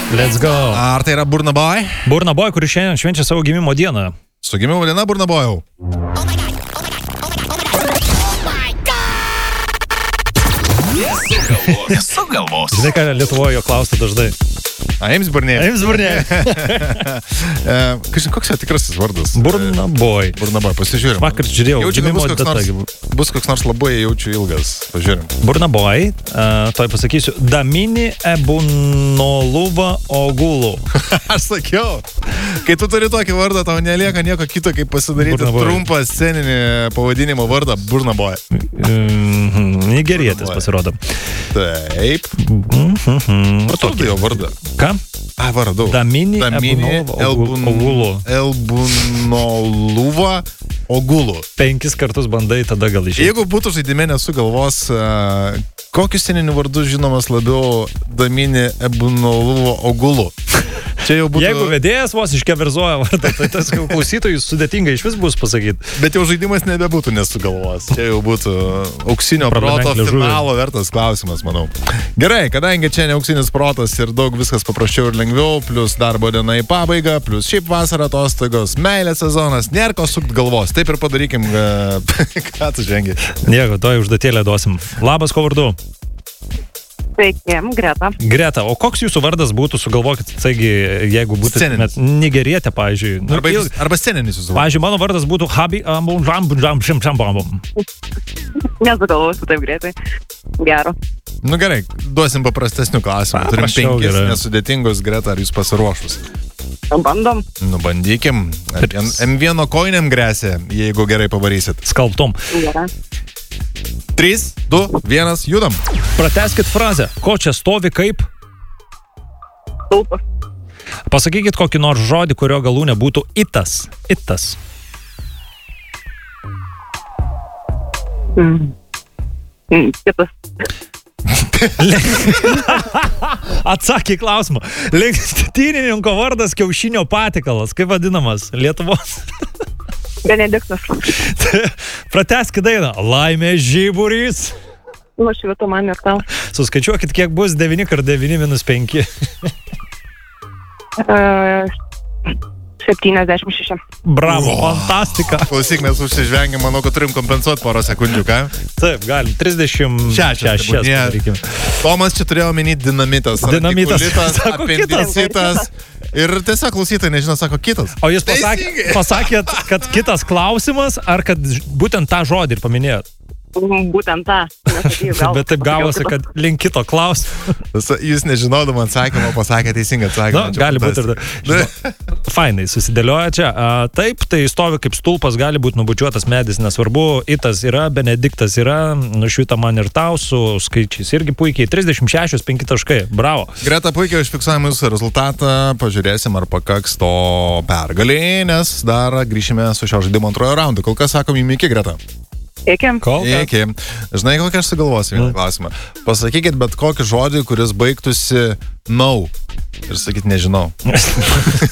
Let's go. Ar tai yra Burna Boy? Burna Boy, kuris šiandien švenčia savo gimimo dieną. Su gimimo diena Burna Boy. Nesugalvos. Žinai, ką Lietuvoje jo klausta dažnai? Aims Burnė. Aims Burnė. Koks jo tikrasis vardas? Burna Boy. Burna Boy, pasižiūrim. Vakar žiūrėjau, Jaučiu, gimimo kad data. bus koks nors labai jaučiu ilgas. Pažiūrim. Burna Boy, toj pasakysiu, Damini Ebunoluva Ogulu. Aš sakiau, kai tu turi tokį vardą, tau nelieka nieko kito, kaip pasidaryti trumpą sceninį pavadinimo vardą Burna Boy. Nigerietis pasirodo. Taip. Tokį jo vardą. Ką? Vardau. Damini Ebunoluva Ogulu. 5 kartus bandai, tada gal išėjai. Jeigu būtų žaidime nesugalvos, kokius sceninių vardus žinomas labiau Damini Ebunoluva Ogulu? Čia jau būtų... Jeigu vedėjas vos iškeverzoja vardą, tai tas klausytojus sudėtinga iš vis bus pasakyti. Bet jau žaidimas nebebūtų nesugalvos. Čia jau būtų auksinio proto finalo vertas klausimas, manau. Gerai, kadangi čia ne auksinis protas ir daug viskas paprasčiau ir lengviau, plus darbo diena į pabaigą, plus šiaip vasara atostogos, meilės sezonas, nėra ko sukt galvos. Taip ir padarykim, ką tu žengi. Nieko, to užduotėlę duosim. Labas, ko vardu? Sveiki, Greta. Greta, o koks jūsų vardas būtų, sugalvokit, taigi, jeigu būtumėt nigerietė, pavyzdžiui. Arba sceninis jūsų vardas. Pavyzdžiui, mano vardas būtų Habi Ambunjam. Nesugalvosiu taip greitai. Gero. Nu gerai, duosim paprastesnių klausimų. Turim 5 nesudėtingus, Greta, ar jūs pasiruošus? Bandom. Nu bandykim. M1 koinėm grėsia, jeigu gerai pavarysit. Skalbtom. Gerai. 3, 2, 1, judam. Prateskit frazę. Ko čia stovi kaip? Stulpas. Pasakykit kokį nors žodį, kurio galūnė būtų itas. Itas. Kitas. Atsakė į klausimą. Lenktynininko vardas kiaušinio patikalas. Kaip vadinamas? Lietuvos. Benediktas. Prateskit dainą. Laimė žiburys. Nu, švietu man ir tau. Suskaičiuokit, kiek bus 9 × 9 - 5. 76. Bravo, fantastika. Klausyk, mes užsižvengėm, manau, kad turim kompensuoti porą sekundžių, ką? Taip, galim. 36 padarykim. Tomas čia turėjo omenyti dinamitas. Dinamitas. Sako apendicitas. Ir tiesiog klausytojai nežino, sako kitas. O jūs pasakėt, kad kitas klausimas, ar kad būtent tą žodį ir paminėjot? Būtent tą. Bet taip gavosi, kad link kito klausimo. Jūs nežinodama atsakymą pasakė teisingą atsakymą. Gali būti ir... Fainai, susidėlioja čia. Taip, tai stovi kaip stulpas, gali būti nubučiuotas medis, nesvarbu. Itas yra, Benediktas yra, nušvita man ir tau su skaičiais. Irgi puikiai. 36, 5 taškai. Bravo. Greta, puikiai užfiksuojame jūsų rezultatą. Pažiūrėsim, ar pakaks to pergalį, nes dar grįšime su šio žaidimo antrojo raundu. Kol kas sakom jums iki, Greta. Iki. Iki. Žinai, kokią aš sugalvosiu vieną klausimą. Pasakykit bet kokį žodį, kuris baigtųsi no. Ir sakyt nežinau.